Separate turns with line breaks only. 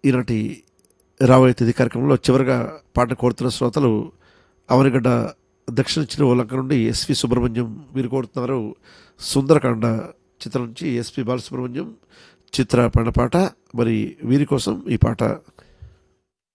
ఈనాటి రాబోయే తేదీ కార్యక్రమంలో చివరిగా పాట కోరుతున్న శ్రోతలు అవనిగడ్డ దక్షిణ చిరువలంక నుండి ఎస్వి సుబ్రహ్మణ్యం వీరు కోరుతున్నారు సుందరకాండ చిత్రం నుంచి ఎస్పి బాలసుబ్రహ్మణ్యం చిత్ర పాట. మరి వీరి కోసం ఈ పాట.